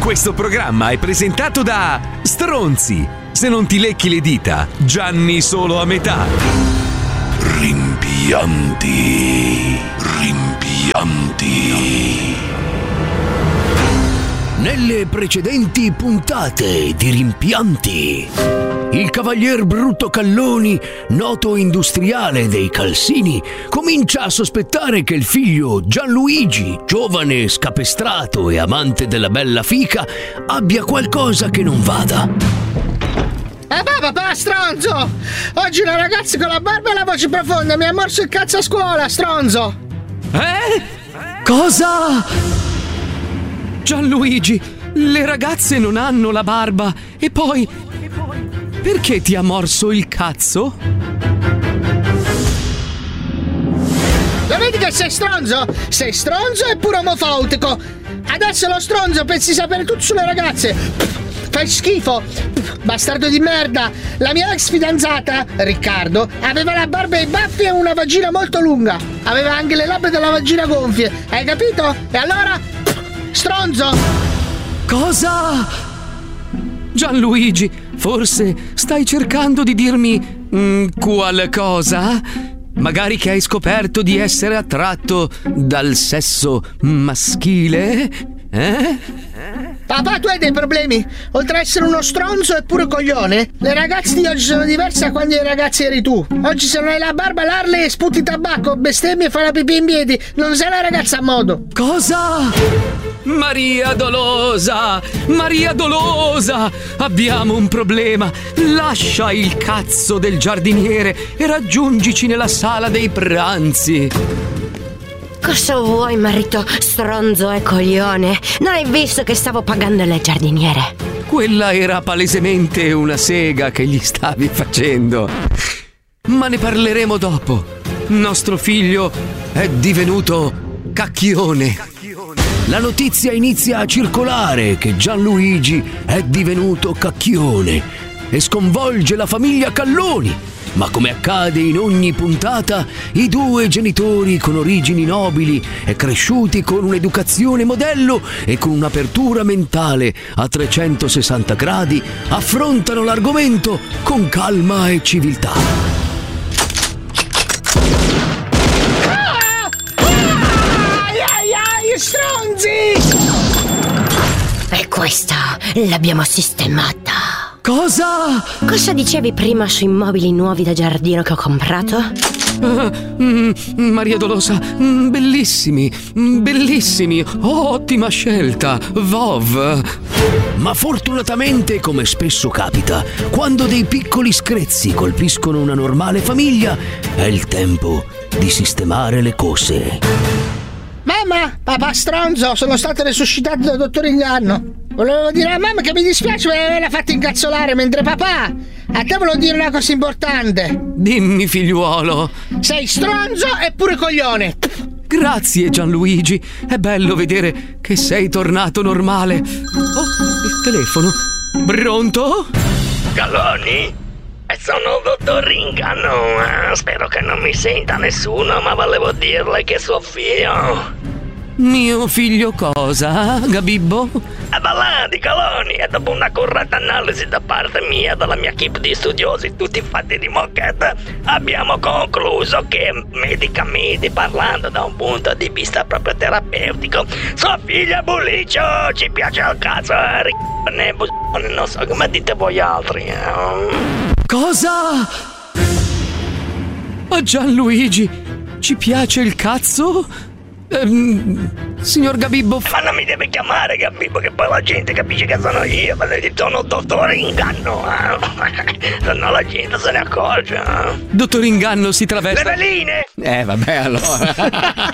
Questo programma è presentato da Stronzi. Se non ti lecchi le dita, Gianni solo a metà. Rimpianti. Nelle precedenti puntate di Rimpianti, il cavalier Brutto Calloni, noto industriale dei calzini, comincia a sospettare che il figlio Gianluigi, giovane scapestrato e amante della bella fica, abbia qualcosa che non vada. Papà, stronzo! Oggi una ragazza con la barba e la voce profonda mi ha morso il cazzo a scuola, stronzo! Cosa? Gianluigi, le ragazze non hanno la barba. E poi, perché ti ha morso il cazzo? Lo vedi che sei stronzo? Sei stronzo e pure omofobico! Adesso lo stronzo pensi sapere tutto sulle ragazze! Fai schifo! Bastardo di merda! La mia ex fidanzata, Riccardo, aveva la barba e i baffi e una vagina molto lunga! Aveva anche le labbra della vagina gonfie! Hai capito? E allora? Stronzo! Cosa? Gianluigi, forse stai cercando di dirmi qualcosa? Magari che hai scoperto di essere attratto dal sesso maschile? Papà, tu hai dei problemi? Oltre a essere uno stronzo e pure coglione, le ragazze di oggi sono diverse da quando i ragazzi eri tu. Oggi se non hai la barba, l'Harley e sputi tabacco, bestemmi e fai la pipì in piedi. Non sei una ragazza a modo. Cosa? Maria Dolosa! Maria Dolosa! Abbiamo un problema! Lascia il cazzo del giardiniere e raggiungici nella sala dei pranzi! Cosa vuoi, marito stronzo e coglione? Non hai visto che stavo pagando le giardiniere? Quella era palesemente una sega che gli stavi facendo. Ma ne parleremo dopo. Nostro figlio è divenuto cacchione. La notizia inizia a circolare che Gianluigi è divenuto cacchione e sconvolge la famiglia Calloni. Ma come accade in ogni puntata, i due genitori con origini nobili e cresciuti con un'educazione modello e con un'apertura mentale a 360 gradi affrontano l'argomento con calma e civiltà. Stronzi! E questa l'abbiamo sistemata. Cosa? Cosa dicevi prima sui mobili nuovi da giardino che ho comprato? Maria Dolosa, bellissimi, bellissimi, ottima scelta, Vov. Ma fortunatamente, come spesso capita, quando dei piccoli screzi colpiscono una normale famiglia, è il tempo di sistemare le cose. Mamma, papà stronzo, sono stato resuscitato dal dottor Inganno. Volevo dire a mamma che mi dispiace per averla fatta incazzolare, mentre papà, a te volevo dire una cosa importante. Dimmi, figliuolo. Sei stronzo e pure coglione. Grazie, Gianluigi. È bello vedere che sei tornato normale. Oh, il telefono. Pronto? Calloni? Sono il dottor Inganno. Spero che non mi senta nessuno, ma volevo dirle che suo figlio... Mio figlio cosa, Gabibbo? È da là di Calloni e dopo un'accurata analisi da parte mia, dalla mia equipe di studiosi tutti fatti di moquette, abbiamo concluso che medicamente parlando da un punto di vista proprio terapeutico, suo figlio è bulliccio, ci piace il cazzo, non so come dite voi altri. Cosa? A Gianluigi ci piace il cazzo? Signor Gabibbo... Ma non mi deve chiamare Gabibbo, che poi la gente capisce che sono io, ma sono il dottor Inganno, se no la gente se ne accorge. Dottor Inganno si traveste... Le veline! Vabbè, allora...